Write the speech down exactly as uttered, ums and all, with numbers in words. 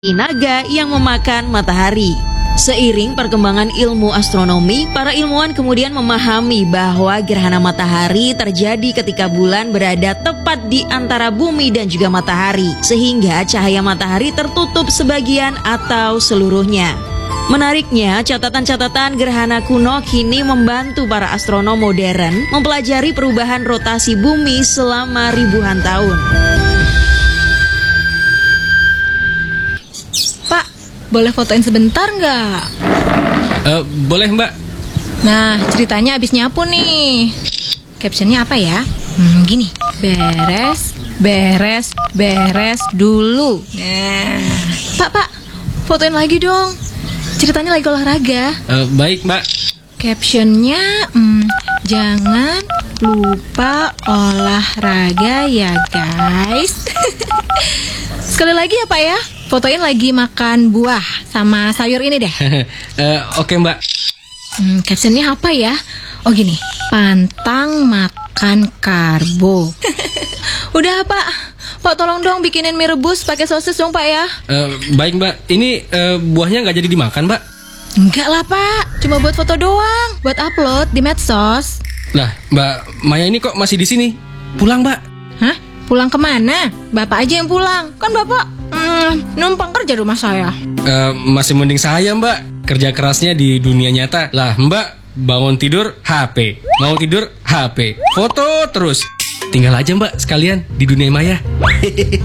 naga yang memakan matahari. Seiring perkembangan ilmu astronomi, para ilmuwan kemudian memahami bahwa gerhana matahari terjadi ketika bulan berada tepat di antara bumi dan juga matahari, sehingga cahaya matahari tertutup sebagian atau seluruhnya. Menariknya, catatan-catatan gerhana kuno kini membantu para astronom modern mempelajari perubahan rotasi bumi selama ribuan tahun. Pak, boleh fotoin sebentar nggak? Uh, boleh mbak. Nah, ceritanya abis nyapu nih. Captionnya apa ya? Hmm, gini, beres, beres, beres dulu. Nah, Pak, Pak, fotoin lagi dong. Ceritanya lagi olahraga. Uh, baik mbak. Captionnya, hmm, jangan lupa olahraga ya guys. Sekali lagi ya Pak ya, fotoin lagi makan buah sama sayur ini deh. uh, Oke mbak. Hmm, captionnya apa ya? Oh gini, pantang makan karbo. Udah Pak, Pak tolong dong bikinin mie rebus pakai sosis dong Pak ya. uh, Baik mbak, ini uh, buahnya nggak jadi dimakan mbak? Enggak lah Pak, cuma buat foto doang, buat upload di medsos. Lah mbak Maya ini kok masih di sini? Pulang mbak. Hah? Pulang kemana? Bapak aja yang pulang, kan Bapak hmm, numpang kerja rumah saya. uh, Masih mending saya mbak, kerja kerasnya di dunia nyata. Lah mbak bangun tidur H P, mau tidur H P, foto terus. Tinggal aja mbak sekalian di dunia maya.